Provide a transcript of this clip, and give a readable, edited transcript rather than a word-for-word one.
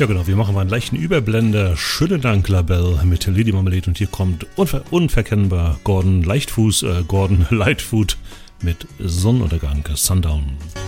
Ja genau, wir machen mal einen leichten Überblender. Schönen Dank, Labelle mit Lady Marmalade und hier kommt unverkennbar Gordon Lightfoot mit Sonnenuntergang, Sundown.